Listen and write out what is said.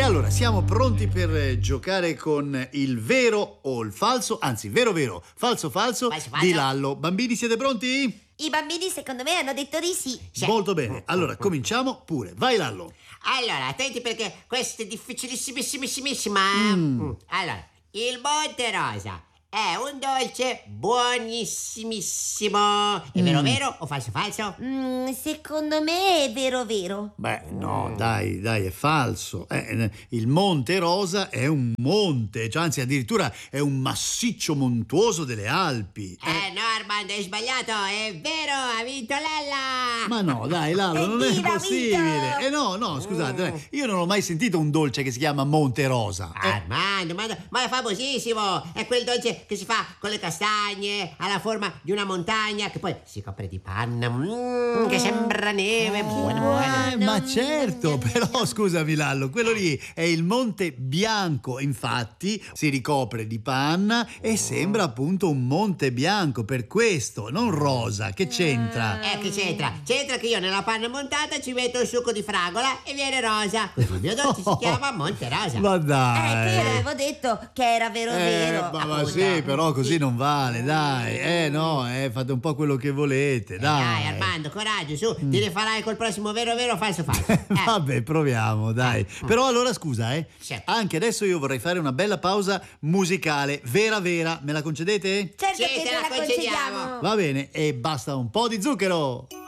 allora, siamo pronti per giocare con il vero o il falso, anzi, vero, falso, Falso. di Lallo. Bambini, siete pronti? I bambini secondo me hanno detto di sì. Molto bene, allora cominciamo pure. Vai Lallo. Allora, attenti perché questo è difficilissimissima. Allora, il Monte Rosa è un dolce buonissimissimo. È vero o falso? Secondo me è vero. Beh, no, dai, è falso. Il Monte Rosa è un monte, cioè, anzi addirittura è un massiccio montuoso delle Alpi. No, Armando, hai sbagliato. È vero, ha vinto Lella. Ma no, dai, Lallo, non è Evviva, possibile. vinto! No, scusate, io non ho mai sentito un dolce che si chiama Monte Rosa. Armando, ma è famosissimo. È quel dolce che si fa con le castagne, ha la forma di una montagna, che poi si copre di panna, che sembra neve. Buono. Ma certo, però scusami Lallo, quello lì è il Monte Bianco, infatti si ricopre di panna e sembra appunto un monte bianco, per questo, non rosa, che c'entra? Che c'entra? C'entra che io nella panna montata ci metto il succo di fragola e viene rosa. Così il mio dolce si chiama Monte Rosa. Ma Che dai. io avevo detto che era vero. Ma appunto. sì, però così non vale, dai. No, fate un po' quello che volete, Dai, dai. Armando, coraggio, su, ti ne farai col prossimo vero o falso. Vabbè, proviamo, dai. Però allora scusa, Sì. anche adesso io vorrei fare una bella pausa musicale, vera, me la concedete? Certo Sì, che te te la la concediamo. concediamo. Va bene, e basta un po' di zucchero.